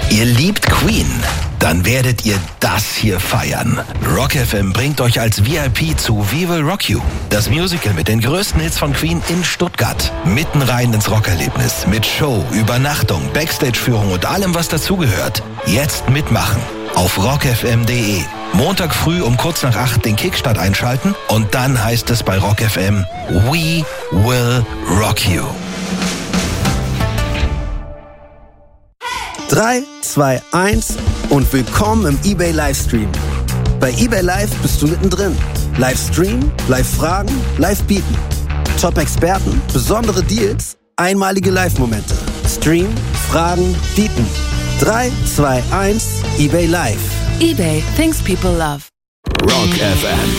Ihr liebt Queen? Dann werdet ihr das hier feiern. Rock FM bringt euch als VIP zu We Will Rock You. Das Musical mit den größten Hits von Queen in Stuttgart. Mitten rein ins Rockerlebnis. Mit Show, Übernachtung, Backstage-Führung und allem, was dazugehört. Jetzt mitmachen. Auf rockfm.de. Montag früh um kurz nach 8 den Kickstart einschalten und dann heißt es bei Rock FM We Will Rock You. 3, 2, 1 und willkommen im eBay Livestream. Bei eBay Live bist du mittendrin. Livestream, Live-Fragen, Live-Bieten. Top-Experten, besondere Deals, einmalige Live-Momente. Stream, Fragen, Bieten. 3, 2, 1, eBay Live. eBay, things people love. Rock FM.